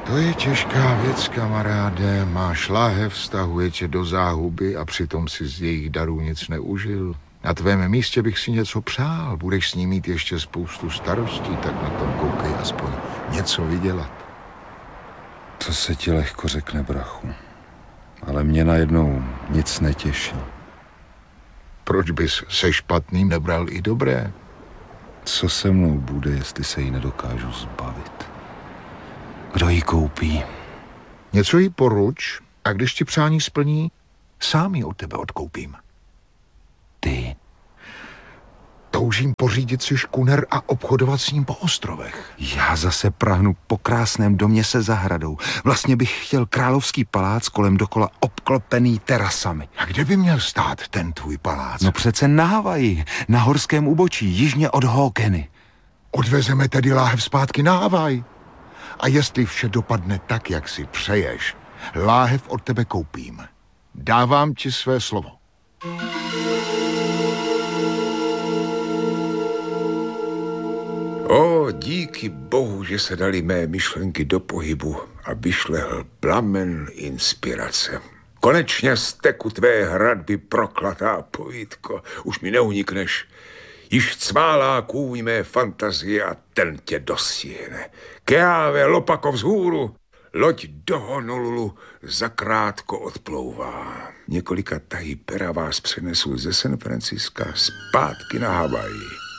To je těžká věc, kamaráde. Máš láhev, vztahuje tě do záhuby a přitom si z jejich darů nic neužil. Na tvém místě bych si něco přál. Budeš s ní mít ještě spoustu starostí, tak na tom koukej aspoň něco vydělat. To se ti lehko řekne, brachu. Ale mě najednou nic netěší. Proč bys se špatným nebral i dobré? Co se mnou bude, jestli se jí nedokážu zbavit? Kdo ji koupí? Něco jí poruč a když ti přání splní, sám ji od tebe odkoupím. Ty? Toužím pořídit si škuner a obchodovat s ním po ostrovech. Já zase prahnu po krásném domě se zahradou. Vlastně bych chtěl královský palác kolem dokola obklopený terasami. A kde by měl stát ten tvůj palác? No přece na Havaji, na horském úbočí, jižně od Hawkeny. Odvezeme tedy láhev zpátky na Havaj. A jestli vše dopadne tak, jak si přeješ, láhev od tebe koupím. Dávám ti své slovo. O, díky bohu, že se dali mé myšlenky do pohybu a vyšlehl plamen inspirace. Konečně steku tvé hradby proklatá povídko. Už mi neunikneš. Již cmálá kůň mé fantazie a ten tě dostihne. Keáve lopako vzhůru, loď do Honolulu zakrátko odplouvá. Několika tahy pera vás přenesu ze San Franciska zpátky na Havaji.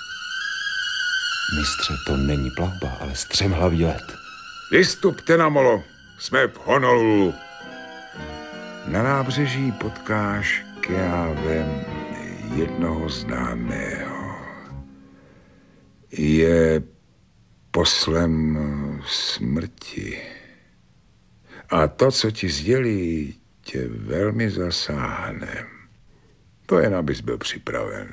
Mistře, to není plavba, ale střemhlavý let. Vystupte na molo, jsme v Honolulu. Na nábřeží potkáš Keávem jednoho známého. Je poslem smrti. A to, co ti sdělí, tě velmi zasáhne. To jen, abys byl připraven.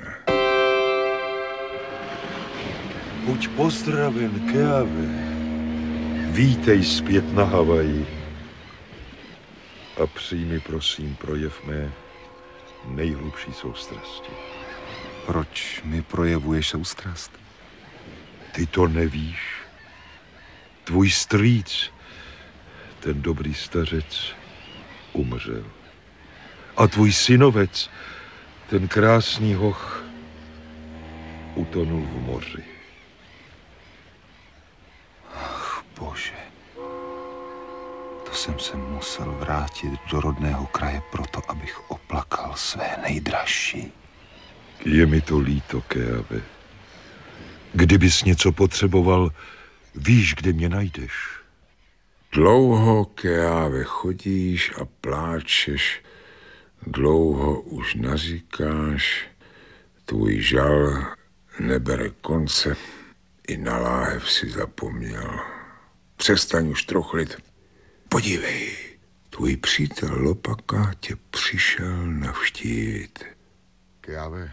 Buď pozdraven, Keáve. Vítej zpět na Havaji. A přijmi, prosím, projev mé nejhlubší soustrasti. Proč mi projevuješ soustrast? Ty to nevíš. Tvůj strýc, ten dobrý stařec, umřel. A tvůj synovec, ten krásný hoch, utonul v moři. Ach, Bože. To jsem se musel vrátit do rodného kraje proto, abych oplakal své nejdražší. Je mi to líto, Keáve. Kdybys něco potřeboval, víš, kde mě najdeš. Dlouho, Keáve, chodíš a pláčeš, dlouho už naříkáš, tvůj žal nebere konce, i na láhev si zapomněl. Přestaň už trochlit. Podívej, tvůj přítel Lopaka tě přišel navštívit. Keáve,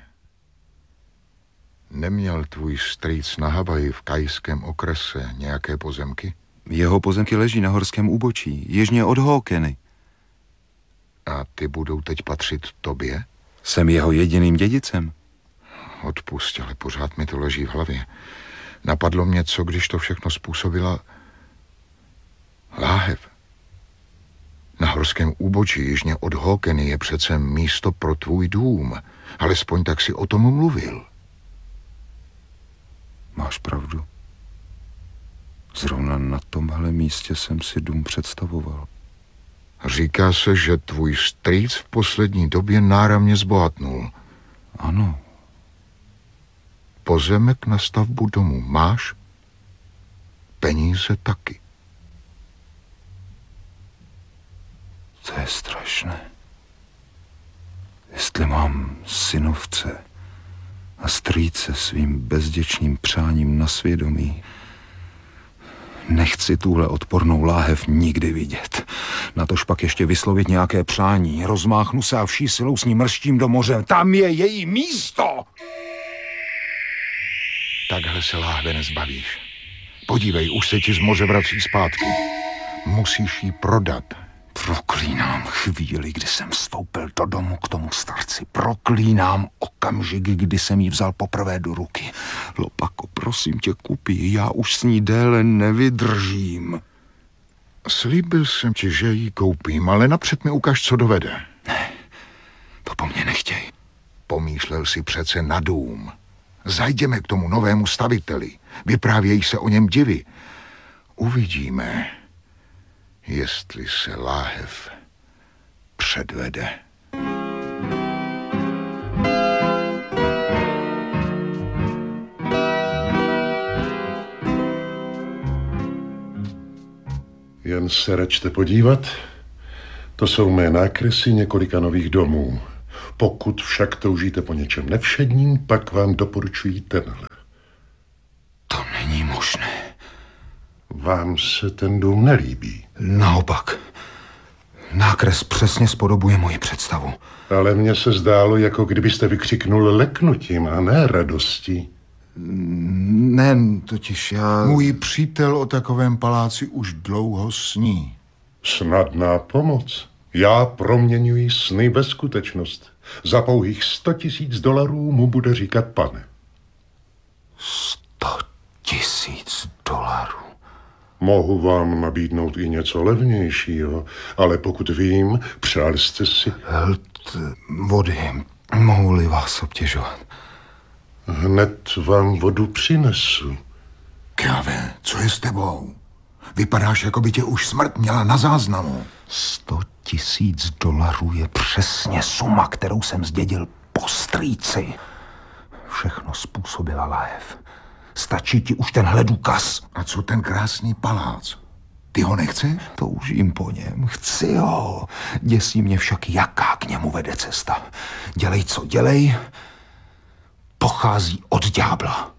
neměl tvůj strýc na Havaji v Kajském okrese nějaké pozemky? Jeho pozemky leží na horském úbočí, jižně od Hawkeny. A ty budou teď patřit tobě? Jsem jeho jediným dědicem. Odpusť, ale pořád mi to leží v hlavě. Napadlo mě, co když to všechno způsobila láhev. Na horském úbočí jižně od Hawkeny je přece místo pro tvůj dům. Alespoň tak si o tom mluvil. Máš pravdu. Zrovna na tomhle místě jsem si dům představoval. Říká se, že tvůj strýc v poslední době náramně zbohatnul. Ano. Pozemek na stavbu domu máš? Peníze taky. To je strašné. Jestli mám synovce a strýce svým bezděčným přáním na svědomí, nechci tuhle odpornou láhev nikdy vidět. Natož pak ještě vyslovit nějaké přání. Rozmáchnu se a vší silou s ní mrštím do moře. Tam je její místo! Takhle se láhve nezbavíš. Podívej, už se ti z moře vrací zpátky. Musíš ji prodat. Proklínám chvíli, kdy jsem vstoupil do domu k tomu starci. Proklínám okamžik, kdy jsem ji vzal poprvé do ruky. Lopako, prosím tě, kupi, já už s ní déle nevydržím. Slíbil jsem ti, že ji koupím, ale napřed mi ukaž, co dovede. To po mně nechtěj. Pomýšlel si přece na dům. Zajděme k tomu novému staviteli. Vyprávějí se o něm divy. Uvidíme, jestli se láhev předvede. Jen se račte podívat. To jsou mé nákresy několika nových domů. Pokud však toužíte po něčem nevšedním, pak vám doporučuji tenhle. To není možné. Vám se ten dům nelíbí. Naopak. Nákres přesně spodobuje moji představu. Ale mně se zdálo, jako kdybyste vykřiknul leknutím a ne radostí. Ne, totiž já... Můj přítel o takovém paláci už dlouho sní. Snadná pomoc. Já proměňuji sny ve skutečnost. Za pouhých $100 000 mu bude říkat pane. $100 000. Mohu vám nabídnout i něco levnějšího, ale pokud vím, přál jste si... Vody, mohu-li vás obtěžovat? Hned vám vodu přinesu. Kjave, co je s tebou? Vypadáš, jako by tě už smrt měla na záznamu. $100 000 je přesně suma, kterou jsem zdědil po strýci. Všechno způsobila láhev. Stačí ti už tenhle důkaz? A co ten krásný palác? Ty ho nechceš? Toužím po něm, chci ho. Děsí mě však, jaká k němu vede cesta. Dělej, co dělej, pochází od ďábla.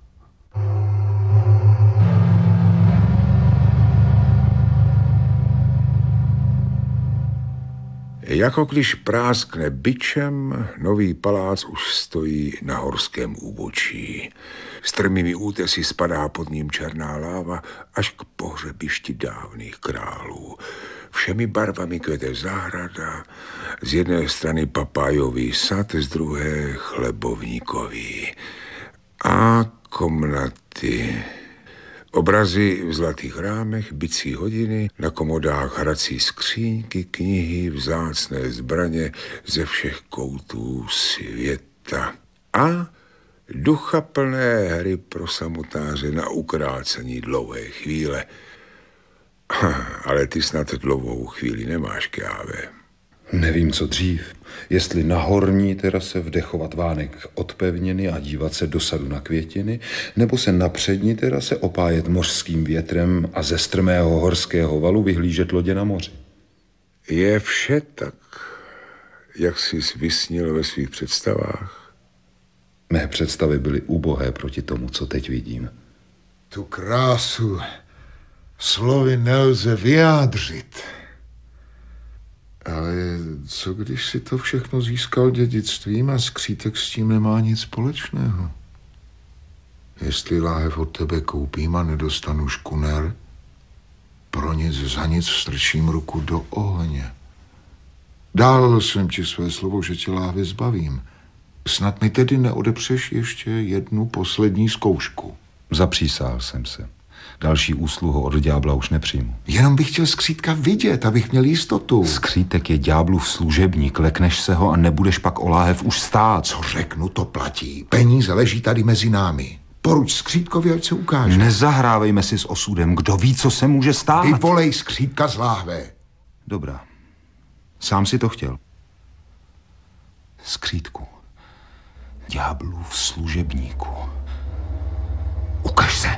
Jako když práskne bičem, nový palác už stojí na horském úbočí. Strmými útesy spadá pod ním černá láva až k pohřebišti dávných králů. Všemi barvami kvete zahrada, z jedné strany papájový sad, z druhé chlebovníkový. A komnaty... Obrazy v zlatých rámech, bicí hodiny, na komodách hrací skříňky, knihy, vzácné zbraně ze všech koutů světa. A duchaplné hry pro samotáře na ukrácení dlouhé chvíle. Ale ty snad dlouhou chvíli nemáš, Kjáve. Nevím, co dřív. Jestli na horní terase vdechovat vánek od pevniny a dívat se do sadu na květiny, nebo se na přední terase opájet mořským větrem a ze strmého horského valu vyhlížet lodě na moři. Je vše tak, jak jsi vysnil ve svých představách? Mé představy byly ubohé proti tomu, co teď vidím. Tu krásu slovy nelze vyjádřit. Ale co když si to všechno získal dědictvím a skřítek s tím nemá nic společného? Jestli láhev od tebe koupím a nedostanu škuner, pro nic za nic strčím ruku do ohně. Dal jsem ti své slovo, že tě láhve zbavím. Snad mi tedy neodepřeš ještě jednu poslední zkoušku. Zapřísahal jsem se. Další úsluhu od ďábla už nepřijmu. Jenom bych chtěl skřítka vidět, abych měl jistotu. Skřítek je ďáblův služebník, lekneš se ho a nebudeš pak o láhev už stát. Co řeknu, to platí. Peníze leží tady mezi námi. Poruč skřítkovi, ať se ukáže. Nezahrávejme si s osudem, kdo ví, co se může stát. Vyvolej skřítka z láhve. Dobrá. Sám si to chtěl. Skřítku. Ďáblův služebníku. Ukaž se.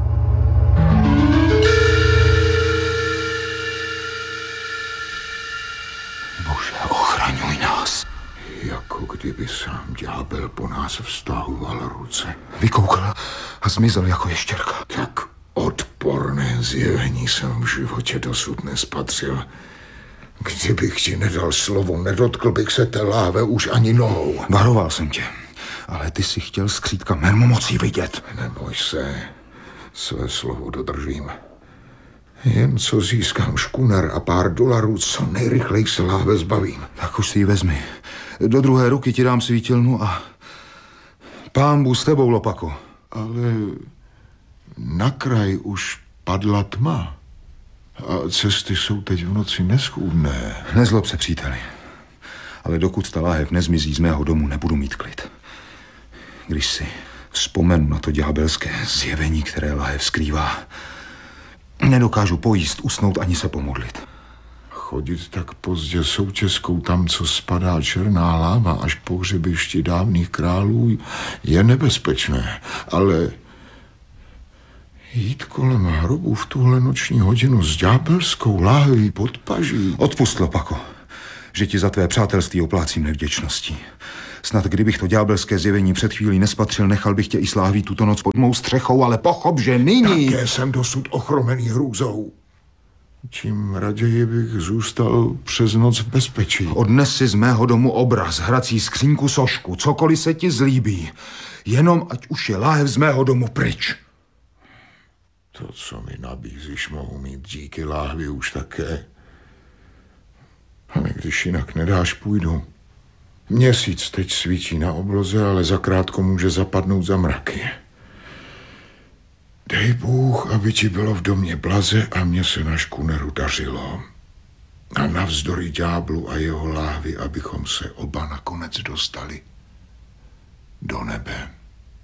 Bože, ochraňuj nás. Jako kdyby sám ďábel po nás vztahoval ruce. Vykoukl a zmizel jako ještěrka. Tak odporné zjevení jsem v životě dosud nespatřil. Kdybych ti nedal slovo, nedotkl bych se té láhve už ani nohou. Varoval jsem tě, ale ty si chtěl skřítka mérmo mocí vidět. Neboj se, své slovo dodržím. Jen co získám škuner a pár dolarů, co nejrychleji se láhve zbavím. Tak už si ji vezmi. Do druhé ruky ti dám svítilnu a pán Bůh s tebou, Lopako. Ale na kraj už padla tma. A cesty jsou teď v noci neschůdné. Nezlob se, příteli. Ale dokud ta láhev nezmizí z mého domu, nebudu mít klid. Když si vzpomenu na to ďábelské zjevení, které láhev skrývá, nedokážu pojíst, usnout ani se pomodlit. Chodit tak pozdě součeskou tam, co spadá černá láva až k pohřebišti dávných králů, je nebezpečné, ale jít kolem hrobu v tuhle noční hodinu s ďábelskou láhví pod paží. Odpust, Lopako, že ti za tvé přátelství oplácím nevděčností. Snad kdybych to ďábelské zjevení před chvílí nespatřil, nechal bych tě i s láhví tuto noc pod mou střechou, ale pochop, že nyní... Také jsem dosud ochromený hrůzou. Čím raději bych zůstal přes noc v bezpečí. Odnes si z mého domu obraz, hrací skřínku, sošku, cokoliv se ti zlíbí. Jenom ať už je láhev z mého domu pryč. To, co mi nabízíš, mohu mít díky láhvi už také. Ale když jinak nedáš, půjdu. Měsíc teď svítí na obloze, ale zakrátko může zapadnout za mraky. Dej Bůh, aby ti bylo v domě blaze a mně se na škuneru dařilo. A navzdory ďáblu a jeho láhvi, abychom se oba nakonec dostali do nebe.